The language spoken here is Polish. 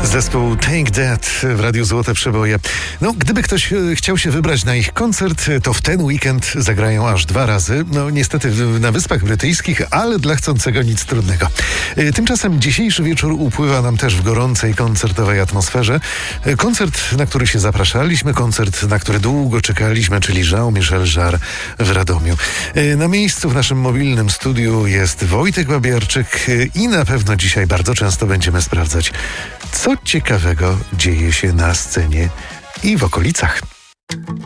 Zespół Take That w Radiu Złote Przeboje. No, gdyby ktoś chciał się wybrać na ich koncert, to w ten weekend zagrają aż 2 razy. No, niestety na Wyspach Brytyjskich, ale dla chcącego nic trudnego. Tymczasem dzisiejszy wieczór upływa nam też w gorącej koncertowej atmosferze. Koncert, na który się zapraszaliśmy, koncert, na który długo czekaliśmy, czyli Jean-Michel Jarre w Radomiu. Na miejscu w naszym mobilnym studiu jest Wojtek Babiarczyk i na pewno dzisiaj bardzo często będziemy sprawdzać, co ciekawego dzieje się na scenie i w okolicach.